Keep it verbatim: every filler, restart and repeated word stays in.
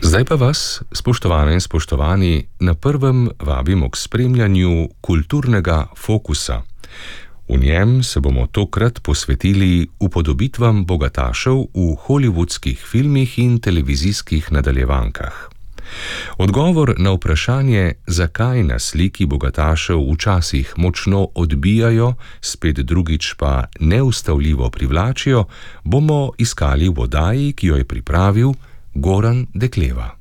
Zdaj pa vas, spoštovane in spoštovani, na prvem vabimo k spremljanju kulturnega fokusa. V njem se bomo tokrat posvetili upodobitvam bogatašev v hollywoodskih filmih in televizijskih nadaljevankah. Odgovor na vprašanje, zakaj na sliki bogatašev včasih močno odbijajo, spet drugič pa neustavljivo privlačijo, bomo iskali v oddaji, ki jo je pripravil Goran Dekleva.